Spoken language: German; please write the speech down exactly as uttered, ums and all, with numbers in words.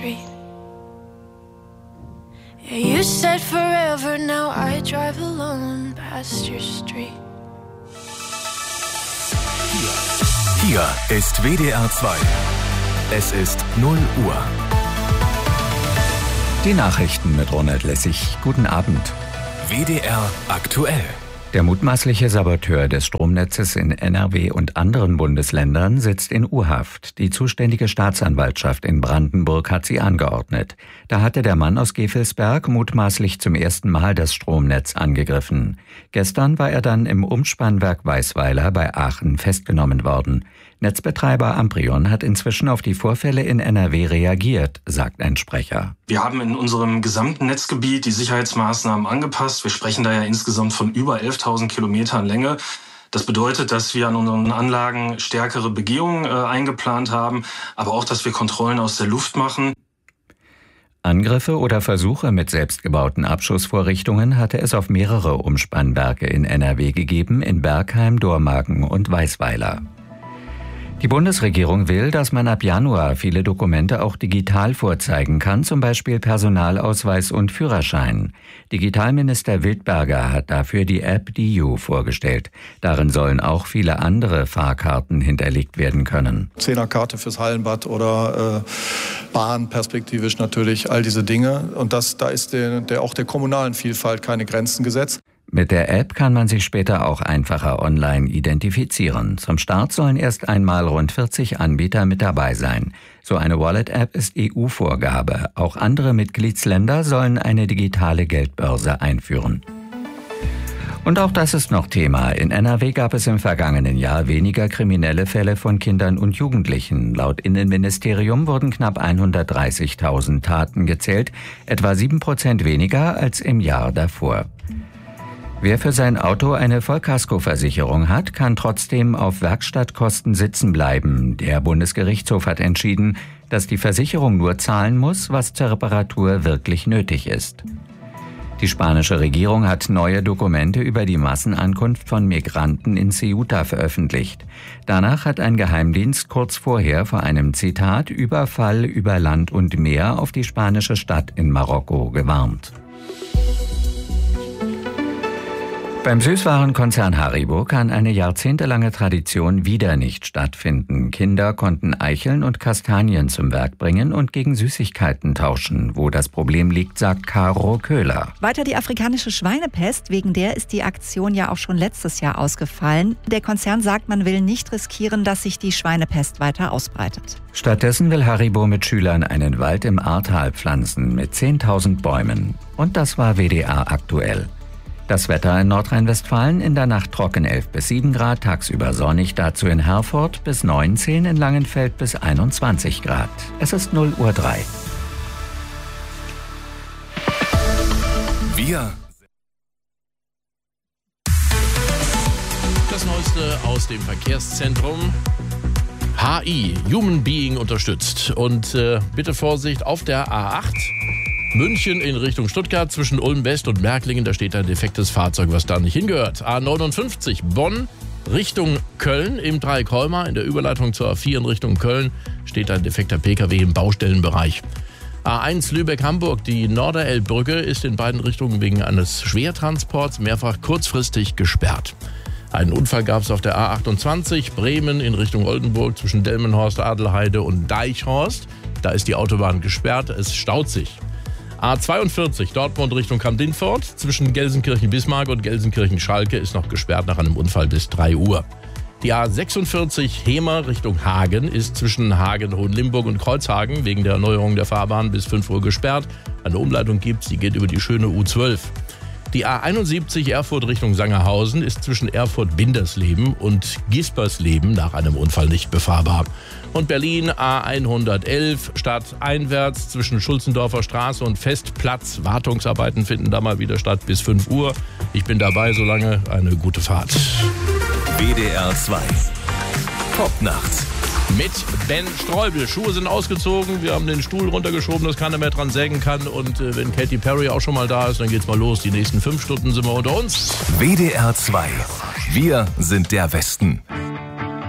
street. Yeah, you said forever, now I drive alone past your street. Hier, hier ist W D R zwei. Es ist null Uhr. Die Nachrichten mit Ronald Lessig. Guten Abend. W D R aktuell. Der mutmaßliche Saboteur des Stromnetzes in N R W und anderen Bundesländern sitzt in U-Haft. Die zuständige Staatsanwaltschaft in Brandenburg hat sie angeordnet. Da hatte der Mann aus Gevelsberg mutmaßlich zum ersten Mal das Stromnetz angegriffen. Gestern war er dann im Umspannwerk Weisweiler bei Aachen festgenommen worden. Netzbetreiber Amprion hat inzwischen auf die Vorfälle in N R W reagiert, sagt ein Sprecher. Wir haben in unserem gesamten Netzgebiet die Sicherheitsmaßnahmen angepasst. Wir sprechen da ja insgesamt von über elftausend Kilometern Länge. Das bedeutet, dass wir an unseren Anlagen stärkere Begehungen äh, eingeplant haben, aber auch, dass wir Kontrollen aus der Luft machen. Angriffe oder Versuche mit selbstgebauten Abschussvorrichtungen hatte es auf mehrere Umspannwerke in N R W gegeben, in Bergheim, Dormagen und Weisweiler. Die Bundesregierung will, dass man ab Januar viele Dokumente auch digital vorzeigen kann, zum Beispiel Personalausweis und Führerschein. Digitalminister Wildberger hat dafür die App D I U vorgestellt. Darin sollen auch viele andere Fahrkarten hinterlegt werden können. Zehnerkarte fürs Hallenbad oder äh, Bahn perspektivisch natürlich, all diese Dinge. Und das, da ist der, der, auch der kommunalen Vielfalt keine Grenzen gesetzt. Mit der App kann man sich später auch einfacher online identifizieren. Zum Start sollen erst einmal rund vierzig Anbieter mit dabei sein. So eine Wallet-App ist E U-Vorgabe. Auch andere Mitgliedsländer sollen eine digitale Geldbörse einführen. Und auch das ist noch Thema. In N R W gab es im vergangenen Jahr weniger kriminelle Fälle von Kindern und Jugendlichen. Laut Innenministerium wurden knapp hundertdreißigtausend Taten gezählt, etwa sieben Prozent weniger als im Jahr davor. Wer für sein Auto eine Vollkaskoversicherung hat, kann trotzdem auf Werkstattkosten sitzen bleiben. Der Bundesgerichtshof hat entschieden, dass die Versicherung nur zahlen muss, was zur Reparatur wirklich nötig ist. Die spanische Regierung hat neue Dokumente über die Massenankunft von Migranten in Ceuta veröffentlicht. Danach hat ein Geheimdienst kurz vorher vor einem Zitat Überfall über Land und Meer auf die spanische Stadt in Marokko gewarnt. Beim Süßwarenkonzern Haribo kann eine jahrzehntelange Tradition wieder nicht stattfinden. Kinder konnten Eicheln und Kastanien zum Werk bringen und gegen Süßigkeiten tauschen. Wo das Problem liegt, sagt Caro Köhler. Weiter die afrikanische Schweinepest, wegen der ist die Aktion ja auch schon letztes Jahr ausgefallen. Der Konzern sagt, man will nicht riskieren, dass sich die Schweinepest weiter ausbreitet. Stattdessen will Haribo mit Schülern einen Wald im Ahrtal pflanzen mit zehntausend Bäumen. Und das war W D R aktuell. Das Wetter in Nordrhein-Westfalen: in der Nacht trocken elf bis sieben Grad, tagsüber sonnig, dazu in Herford bis neunzehn, in Langenfeld bis einundzwanzig Grad. Es ist null Uhr drei. Wir. Das Neueste aus dem Verkehrszentrum. H I, Human Being, unterstützt. Und äh, bitte Vorsicht auf der A acht. München in Richtung Stuttgart, zwischen Ulm West und Märklingen, da steht ein defektes Fahrzeug, was da nicht hingehört. A neunundfünfzig, Bonn Richtung Köln im Dreieck Holmar, in der Überleitung zur A vier in Richtung Köln steht ein defekter Pkw im Baustellenbereich. A eins Lübeck-Hamburg, die Norderelbbrücke ist in beiden Richtungen wegen eines Schwertransports mehrfach kurzfristig gesperrt. Einen Unfall gab es auf der A achtundzwanzig, Bremen in Richtung Oldenburg, zwischen Delmenhorst, Adelheide und Deichhorst. Da ist die Autobahn gesperrt, es staut sich. A zweiundvierzig, Dortmund Richtung Kamp-Dintfort, zwischen Gelsenkirchen-Bismarck und Gelsenkirchen-Schalke ist noch gesperrt nach einem Unfall bis drei Uhr. Die A sechsundvierzig, Hemer Richtung Hagen, ist zwischen Hagen, Hohenlimburg und Kreuzhagen wegen der Erneuerung der Fahrbahn bis fünf Uhr gesperrt. Eine Umleitung gibt es, die geht über die schöne U zwölf. Die A einundsiebzig, Erfurt Richtung Sangerhausen, ist zwischen Erfurt-Bindersleben und Gispersleben nach einem Unfall nicht befahrbar. Und Berlin A hundertelf, stadteinwärts zwischen Schulzendorfer Straße und Festplatz. Wartungsarbeiten finden da mal wieder statt bis fünf Uhr. Ich bin dabei, solange eine gute Fahrt. W D R zwei. Popnacht. Mit Ben Streubel. Schuhe sind ausgezogen, wir haben den Stuhl runtergeschoben, dass keiner mehr dran sägen kann. Und äh, wenn Katy Perry auch schon mal da ist, dann geht's mal los. Die nächsten fünf Stunden sind wir unter uns. W D R zwei. Wir sind der Westen.